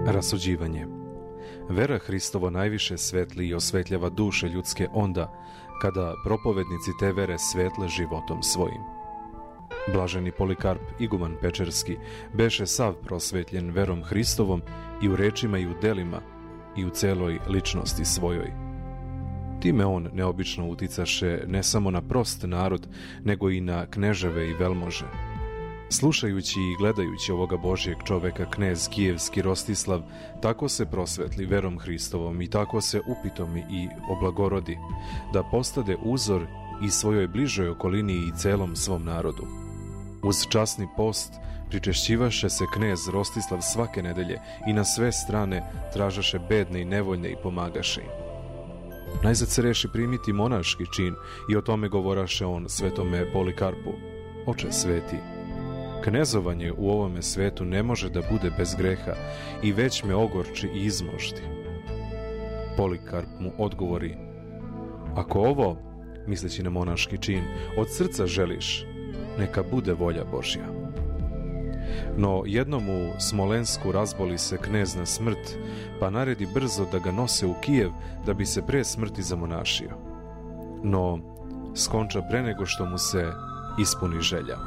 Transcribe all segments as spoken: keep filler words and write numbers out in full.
Rasuđivanje. Vera Hristovo najviše svetli i osvetljava duše ljudske onda kada propovednici te vere svetle životom svojim. Blaženi Polikarp, iguman Pečerski, beše sav prosvetljen verom Hristovom i u rečima i u delima i u celoj ličnosti svojoj. Time on neobično uticaše ne samo na prost narod, nego i na kneževe i velmože. Slušajući i gledajući ovoga Božjeg čoveka, knez Kijevski Rostislav tako se prosvetli verom Hristovom i tako se upitomi i oblagorodi, da postade uzor i svojoj bližoj okolini i celom svom narodu. Uz časni post pričešćivaše se knez Rostislav svake nedelje i na sve strane tražaše bedne i nevoljne i pomagaše im. Najzad se reši primiti monaški čin i o tome govoraše on svetome Polikarpu: Oče sveti, knezovanje u ovome svetu ne može da bude bez greha i već me ogorči i izmoždi. Polikarp mu odgovori: Ako ovo, misleći na monaški čin, od srca želiš, neka bude volja Božja. No jednom u Smolensku razboli se knez na smrt, pa naredi brzo da ga nose u Kijev da bi se pre smrti zamonašio. No skonča pre nego što mu se ispuni želja.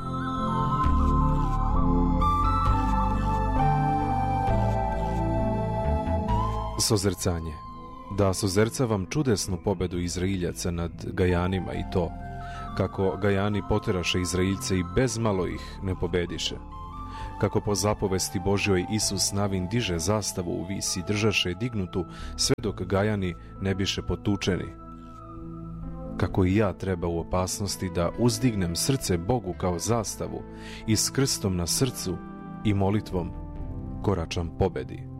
Sozercanje. Da sozercavam čudesnu pobedu Izrailjaca nad Gajanima i to, kako Gajani poteraše Izraeljce i bez malo ih ne pobediše. Kako po zapovesti Božjoj Isus Navin diže zastavu u vis i držaše dignutu sve dok Gajani ne biše potučeni. Kako i ja treba u opasnosti da uzdignem srce Bogu kao zastavu i s krstom na srcu i molitvom koračam pobedi.